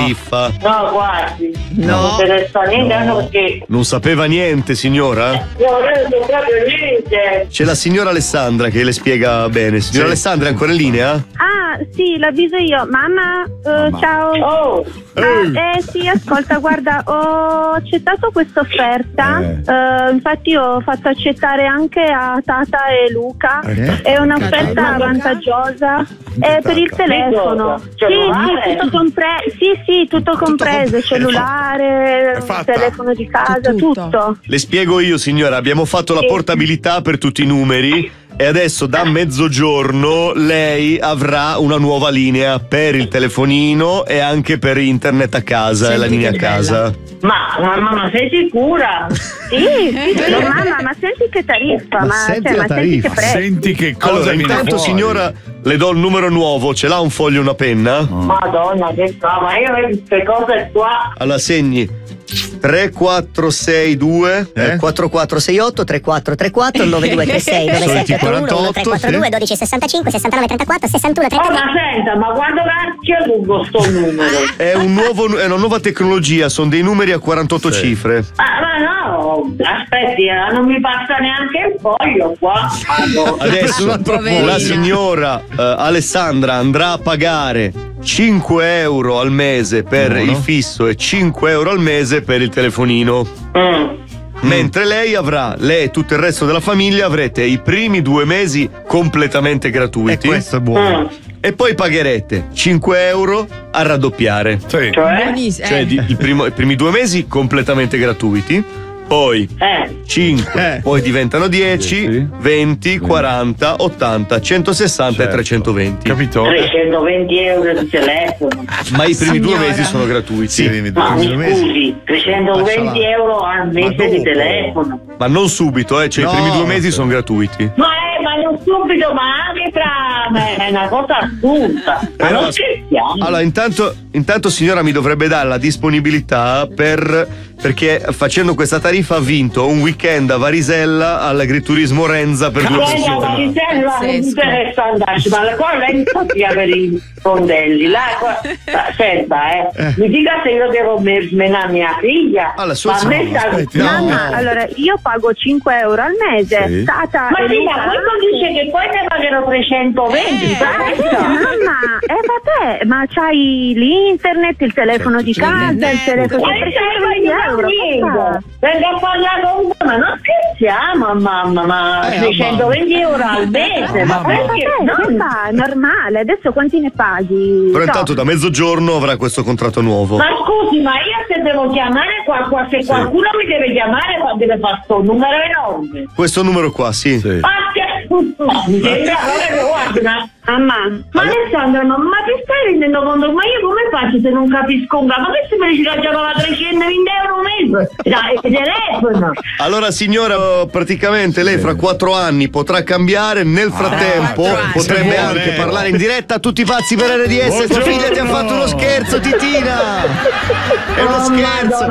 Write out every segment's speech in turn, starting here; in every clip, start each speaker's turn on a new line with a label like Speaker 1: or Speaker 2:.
Speaker 1: tariffa.
Speaker 2: No, guardi.
Speaker 3: No.
Speaker 2: Non interessa niente, anche perché.
Speaker 1: Non sapeva niente, signora?
Speaker 2: No, non so proprio niente.
Speaker 1: C'è la signora Alessandra che le spiega bene. Signora Alessandra è ancora in linea?
Speaker 4: Ah, sì, l'avviso io. Mamma, ciao.
Speaker 2: Oh.
Speaker 4: Sì, ascolta, guarda, ho accettato questa offerta. Infatti ho fatto accettare anche a Tata e Luca. È un'offerta vantaggiosa. È per il telefono. Sì, tutto compreso, cellulare, telefono di casa, tutto.
Speaker 1: Le spiego io, signora, abbiamo fatto la portabilità per tutti i numeri. E adesso da mezzogiorno lei avrà una nuova linea per il telefonino e anche per internet a casa, e la linea a casa.
Speaker 2: Ma mamma, sei sicura?
Speaker 4: Sì, mamma, ma senti che tariffa, senti che prezzo.
Speaker 5: Senti che cosa
Speaker 1: allora,
Speaker 5: viene
Speaker 1: intanto
Speaker 5: fuori.
Speaker 1: Signora, le do il numero nuovo, ce l'ha un foglio e una penna?
Speaker 2: Madonna, che ma io vedo queste cose qua.
Speaker 1: Allora segni 3462
Speaker 6: 4468 3434 9236 9781 342 1265 69 34 61
Speaker 2: Oh, ma senta, ma quando cacchio lungo sto numero?
Speaker 1: È una nuova tecnologia, sono dei numeri a 48 cifre.
Speaker 2: Ma no, aspetti, non mi passa neanche il foglio qua.
Speaker 1: Adesso la signora Alessandra andrà a pagare 5 euro al mese per il fisso e 5 euro al mese per il telefonino. Mentre lei e tutto il resto della famiglia avrete i primi 2 mesi completamente gratuiti.
Speaker 5: E questo è buono.
Speaker 1: E poi pagherete 5 euro a raddoppiare.
Speaker 5: Sì.
Speaker 1: Cioè i primi 2 mesi completamente gratuiti. Poi 5, poi diventano 10, 20, 40, 80, 160 e 320.
Speaker 5: Capito?
Speaker 2: 320 euro di telefono.
Speaker 1: Ma i primi 2 mesi sono gratuiti.
Speaker 2: Ma mi scusi, 320 euro al mese di telefono.
Speaker 1: Ma non subito, cioè i primi 2 mesi sono gratuiti.
Speaker 2: Ma non subito, ma anche è una cosa assurda. Ma non scherziamo.
Speaker 1: Allora, intanto signora mi dovrebbe dare la disponibilità perché facendo questa tariffa ha vinto un weekend a Varisella all'agriturismo Renza per 2 persone.
Speaker 2: A Varisella non mi interessa andarci, ma qua lei non si per i fondelli. Senta, mi dica se io devo menare mia figlia.
Speaker 4: Mamma, allora io pago 5 euro al mese. Tata
Speaker 2: ma sì, ma questo dice che poi ne pagherò 320.
Speaker 4: Mamma, vabbè, ma c'hai l'internet, il telefono di casa, il telefono di euro.
Speaker 2: Venga a parlare con me, ma non scherziamo, mamma, ma 320 euro al mese. Ma perché?
Speaker 4: È normale, adesso quanti ne paghi?
Speaker 1: Però intanto da mezzogiorno avrà questo contratto nuovo.
Speaker 2: Ma scusi, ma io se devo chiamare se qualcuno mi deve chiamare, deve fare sto numero enorme.
Speaker 1: Questo numero qua, sì.
Speaker 2: Mi sembra guarda. Ma Alessandra, ma ti stai rendendo conto? Ma io come faccio se non capisco un capo? Ma che se mi dici che giocava 320 euro al mese? Dai, telefono.
Speaker 1: Allora signora, praticamente lei fra 4 anni potrà cambiare. Nel frattempo potrebbe anche parlare in diretta a tutti i pazzi per RDS. Tua figlia ti ha fatto uno scherzo, Titina. È uno scherzo.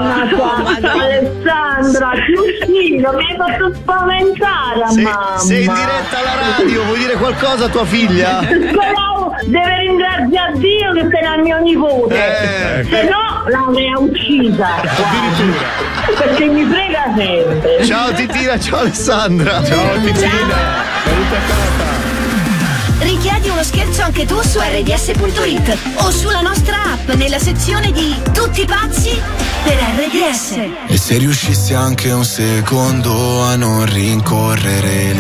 Speaker 2: Alessandra, Giustino, mi hai fatto spaventare, mamma.
Speaker 1: Sei in diretta alla radio, vuoi dire qualcosa a tua figlia?
Speaker 2: Però deve ringraziare Dio che sei il mio nipote, se no l'avrei uccisa. Addirittura. Perché mi frega sempre.
Speaker 1: Ciao Titina, ciao Alessandra.
Speaker 5: Ciao Titina. Saluta Tata.
Speaker 7: Richiedi uno scherzo anche tu su rds.it o sulla nostra app nella sezione di Tutti pazzi per RDS.
Speaker 8: E se riuscissi anche un secondo a non rincorrere